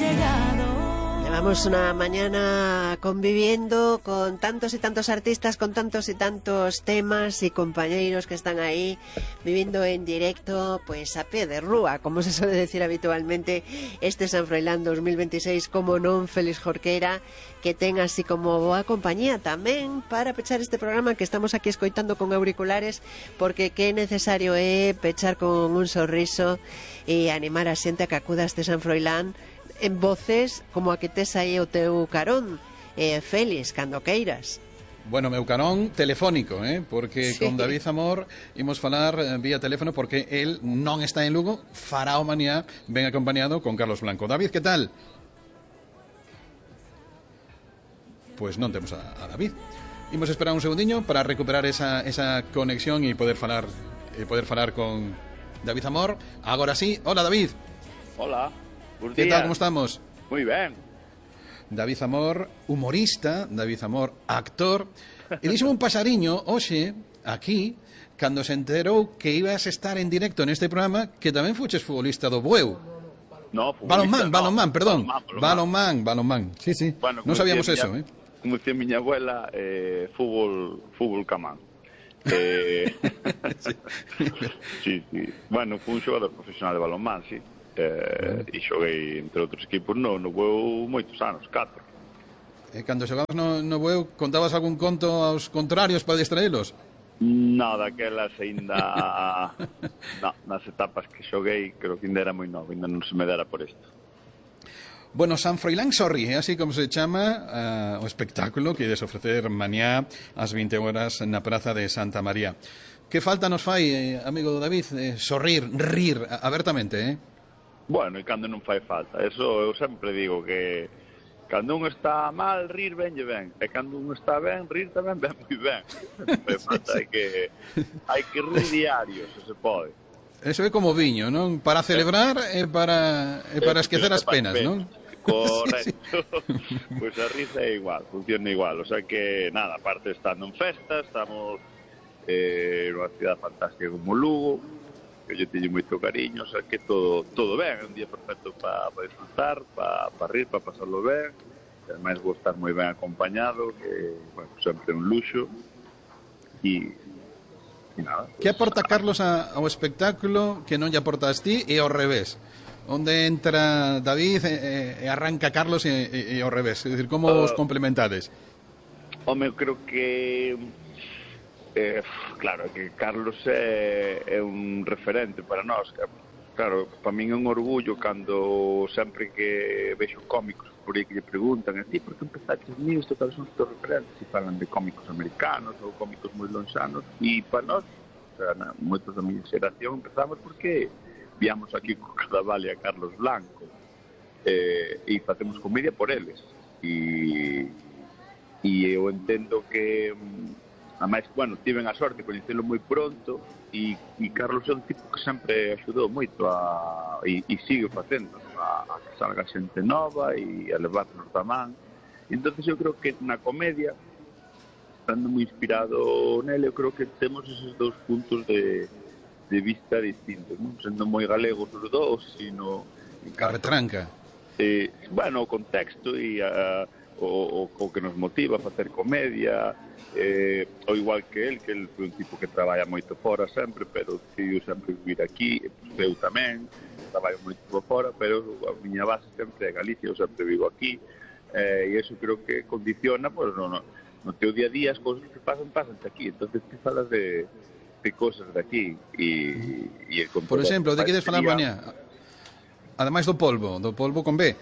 Llevamos una mañana conviviendo con tantos y tantos artistas, con tantos y tantos temas y compañeros que están ahí viviendo en directo, pues a pie de rúa, como se suele decir habitualmente, este San Froilán 2026, como non, Félix Jorquera, que ten así como boa compañía tamén para pechar este programa que estamos aquí escoitando con auriculares, porque que necesario é pechar con un sorriso e animar a xente a que acuda a este San Froilán en voces como a que tes aí o teu carón, Félix, cando queiras. Bueno, meu carón telefónico, porque Sí. con David Amor imos falar vía teléfono porque él non está en Lugo, fará o mañá, ven acompañado con Carlos Blanco. David, que tal? Pues non temos a David. Imos esperar un segundiño para recuperar esa conexión e poder falar con David Amor. Agora sí. Hola, David. Hola. ¿Qué tal? ¿Cómo estamos? Muy ben. David Amor, humorista, David Amor, actor. E díxome un pasariño, hoxe, aquí, cando se enterou que ibas a estar en directo neste programa, que tamén fuches futbolista do Bueu. No, Balonmán, perdón. Balonmán. Balonmán. Sí. Bueno, Non sabíamos eso, Como decía miña abuela, fútbol camán. Sí. Bueno, fui un xogador profesional de balonmán, sí. E xoguei entre outros equipos no Bueu moitos anos, 4. Cando xogabas no Bueu, contabas algún conto aos contrarios para distraelos? No, daquelas ainda nas etapas que xoguei, creo que ainda era moi novo, ainda non se me dera por isto. Bueno, San Froilán Sorri, así como se chama o espectáculo que ides ofrecer mañá ás 20 horas na Praza de Santa María. Que falta nos fai, amigo David, sorrir, rir abertamente, Bueno, e cando non fai falta. Eso eu sempre digo que cando un está mal, rir benlle ben. E cando un está ben, rir tamén ben moi ben. Non fai falta, hai que rir diario, se se pode. Eso é como viño, non? Para celebrar e para esquecer as penas, non? Correcto. Pois a risa é igual, funciona igual. O sea que, nada, aparte estando en festa, estamos nunha cidade fantástica como Lugo, que yo teño moito cariño, o sea que todo ben, é un día perfecto para disfrutar, para rir, para pasarlo ben, e ademais vou estar moi ben acompañado, que, bueno, sempre un luxo, e nada. Que aporta Carlos ao espectáculo que non lle aportas ti e ao revés? Onde entra David e arranca Carlos e ao revés? É dicir, como os complementades? Home, eu creo que claro, que Carlos é un referente para nós. Claro, para min é un orgullo cando sempre que vexo cómicos por aí que lle preguntan a ti por que empezaste nisto, cales son os teus referentes, e falan de cómicos americanos ou cómicos moi lonxanos, e para nós, o sea, moitos da miña xeración empezamos porque viamos aquí co Cadaval e a Carlos Blanco, e facemos comedia por eles, e eu entendo que ademais, bueno, tiven a sorte de coñecelo moi pronto e Carlos é un tipo que sempre axudou moito e sigue facendo a que salga xente nova e a levarnos da man. Entonces eu creo que na comedia, estando moi inspirado nele, eu creo que temos esos dous puntos de vista distintos, non? Sendo moi galegos os dous, sino A retranca. Bueno, o contexto e o que nos motiva a facer comedia, ou igual que el foi un tipo que traballa moito fora sempre, pero decidiu sempre vivir aquí, eu tamén traballo moito fora, pero a miña base sempre é Galicia, eu sempre vivo aquí, e iso creo que condiciona, pues, no teu día a día as cousas que pasan aquí, entonces ti falas de cousas de aquí e por exemplo, de que ides falar mañá? Ademais do polvo con B.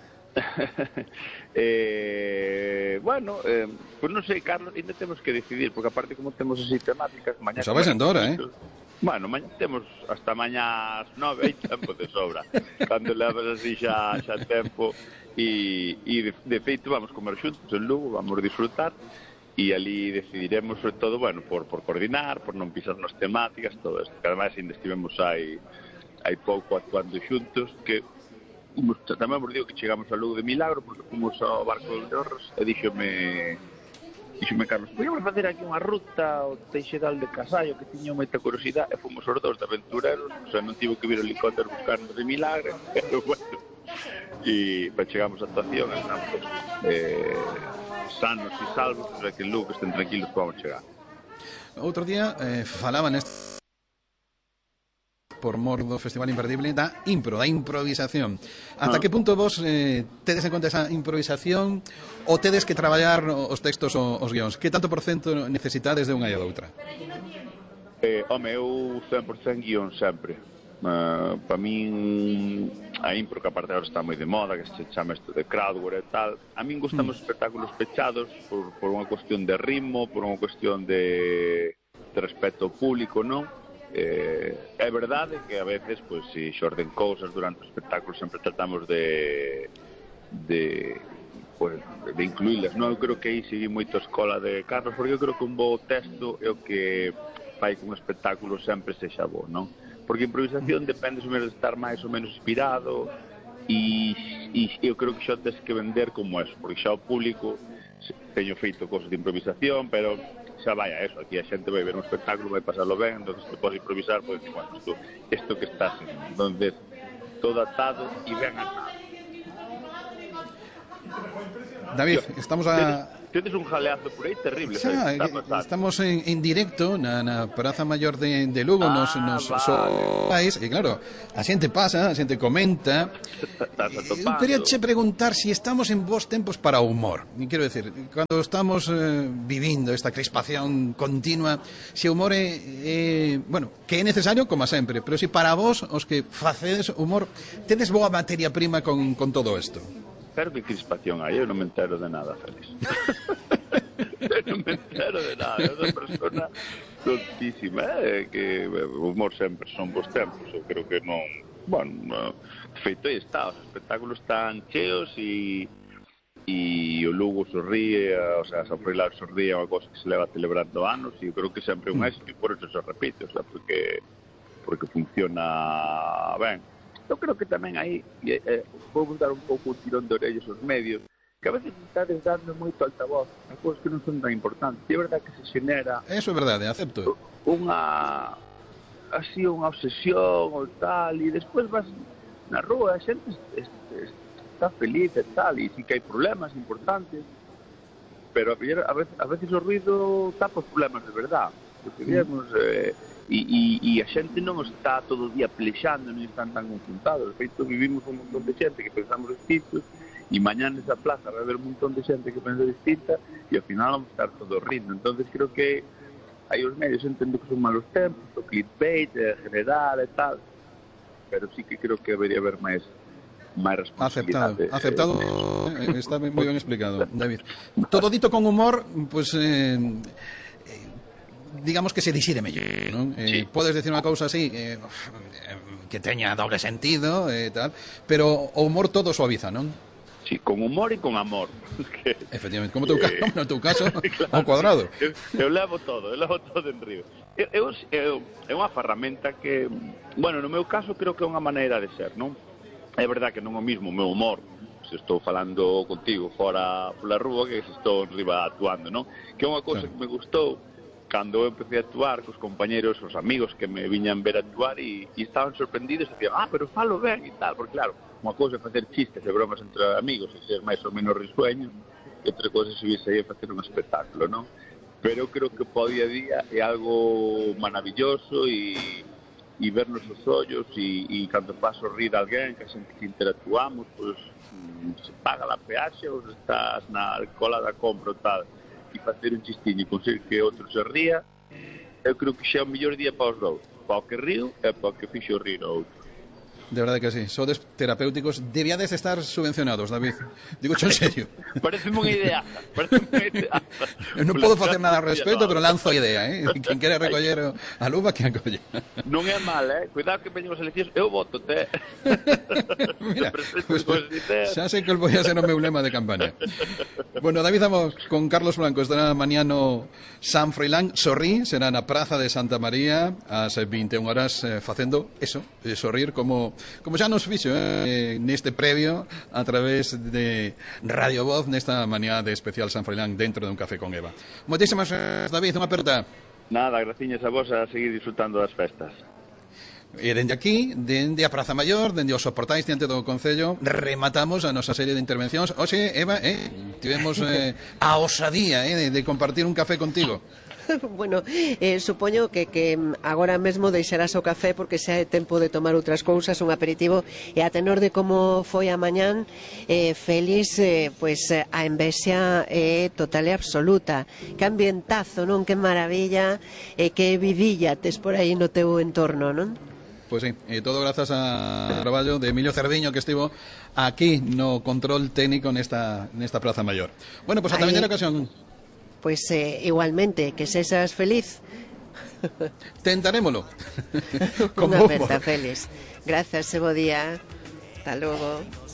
Bueno, pues non sei, Carlos, ainda temos que decidir, porque aparte como temos así temáticas mañá, Pues a vais andora, Bueno, mañá temos hasta mañá ás 9, hai tempo de sobra. Cando levas así xa tempo e de feito vamos comer xuntos en Lugo, vamos disfrutar e ali decidiremos, sobre todo, bueno, por coordinar, por non pisarnos temáticas, todo isto, que ademais ainda estivemos hai pouco actuando xuntos, que tamén vos digo que chegamos a Lugo de milagro porque fomos ao Barco de Orros e díxome Carlos, podíamos facer aquí unha ruta ao Teixedal de Casallo, que tiña moita curiosidade, e fomos os dous de aventureros, o sea, non tivo que vir o helicóptero buscarnos de milagre, pero bueno, e para chegamos a actuación estamos sanos e salvos para que en Lugo estén tranquilos que vamos chegar. Outro día falaban por mor do Festival Imperdible da improvisación. Ata que punto vos tedes en conta esa improvisación ou tedes que traballar os textos os guións? Que tanto por cento necesitades de unha e a outra? Home, eu 100% guión sempre. Para min a impro, que aparte agora está moi de moda, que se chama isto de crowdwork e tal, a min gustan os espectáculos pechados por unha cuestión de ritmo, por unha cuestión de respeto ao público, non? É verdade que a veces pois, se xorden cousas durante o espectáculo sempre tratamos de incluílas, non? Eu creo que aí seguí moito a escola de Carlos, porque eu creo que un bo texto é o que fai que un espectáculo sempre sexa bo, non? Porque a improvisación depende de estar máis ou menos inspirado e eu creo que xa tens que vender como eso, porque xa o público teño feito cosas de improvisación, pero xa vai a eso, aquí a xente vai ver un espectáculo, vai pasarlo ben, entonces te podes improvisar, podes decir, bueno, isto que estás haciendo, entonces todo atado e ben atado. David, estamos a... Tedes un jaleazo por aí terrible. Xa, estamos en directo na Praza Maior de Lugo, nos vale. E claro, a xente pasa, a xente comenta. Eu quería che preguntar si estamos en bons tempos para o humor. E quero decir, cando estamos vivindo esta crispación continua, se o humor bueno, que é necesario como sempre, pero si para vos, os que facedes humor, tedes boa materia prima con todo isto. Pero que crispación hai, eu non me entero de nada, Félix. Eu non me entero de nada, é unha persona tontísima, que o humor sempre son bons tempos, eu creo que non... Bueno, feito aí está, os espectáculos están cheos e o Lugo sorríe, o sea, San Froilán sorríe, é unha cosa que se leva celebrando anos e eu creo que sempre é un éxito e por eso se repite, o sea, porque funciona ben. Eu creo que tamén aí vou dar un pouco o tirón de orellas aos medios, que a veces estades dando moito altavoz a cousas que non son tan importantes. E é verdade que se xenera... Eso é verdade, acepto. Unha obsesión ou tal, e despois vas na rúa, a xente está feliz e tal, e sí que hai problemas importantes, pero a veces o ruido tapa os problemas de verdade. Porque digamos... E a xente non está todo o día plexando, non están tan confrontados. De feito, vivimos un montón de xente que pensamos distintos e mañá nesa plaza vai haber un montón de xente que pensa distinta e ao final vamos estar todos rindo. Entonces creo que aí os medios entendo que son malos tempos, o clickbait, general e tal, pero sí que creo que debería haber máis responsabilidade. Aceptado. Está moi ben explicado, David. Todo dito con humor, pues... digamos que se dixire mellor, non? Sí. Podes decir unha cousa así que teña doble sentido e tal, pero o humor todo suaviza, non? Sí, con humor e con amor. Efectivamente, como no teu caso, claro, ao cuadrado. Eu levo todo en río. É unha ferramenta que, bueno, no meu caso creo que é unha maneira de ser, non? É verdade que non é o mismo o meu humor se estou falando contigo fora pola rúa que se estou arriba actuando, non? Que é unha cousa que me gustou cando eu empecé a actuar cos compañeros, os amigos que me viñan ver actuar e estaban sorprendidos e dicían, pero falo ben e tal, porque claro, unha cousa é facer chistes e bromas entre amigos e ser máis ou menos risueño e outra cousa é subirse aí a facer un espectáculo, non? Pero eu creo que po día a día é algo maravilloso e vernos os ollos e cando paso rir a alguén que a xente que interactuamos, pois se paga a peaxe ou estás na cola da compra ou tal e facer un chistiño e conseguir que outro se ría, eu creo que xa é o mellor día para os dous, para o que río e para o que fixo rir o outro. De verdade que sí, sodes terapéuticos, debíades estar subvencionados, David. Digo en serio. Pareceme unha idea. Non podo facer nada ao respecto, pero lanzo a idea, Quen quere recoller a luva, que a colle. Non é mal, Cuidado que veñen as eleccións, eu voto-te. Mira, pues, xa sei que vou a ser o meu lema de campaña. Bueno, David, vamos con Carlos Blanco, estará mañano San Froilán, sorrí, será na Praza de Santa María, ás 21 horas, facendo eso, sorrir como xa nos fixo neste previo a través de Radio Voz nesta mañá de especial San Froilán dentro de un café con Eva. Moitísimas gracias, David, unha aperta. Nada, graciñas a vos a seguir disfrutando das festas. E dende aquí, dende a Praza Maior, dende os soportais diante do Concello, rematamos a nosa serie de intervencións. Oxe, Eva, tivemos a osadía de compartir un café contigo. Bueno, supoño que agora mesmo deixarás o café porque xa é tempo de tomar outras cousas, un aperitivo, e a tenor de como foi a mañán, feliz, pois a envexa é total e absoluta. Que ambientazo, non? Que maravilla, que vidilla tes por aí no teu entorno, non? Pois sí, todo grazas a traballo de Emilio Cerdiño, que estivo aquí no control técnico nesta Praza Maior. Bueno, pois ata mañana ocasión. Pois igualmente, que sexas feliz. Tentarémolo. Unha aperta, Félix. Grazas, e bo día. Hasta logo.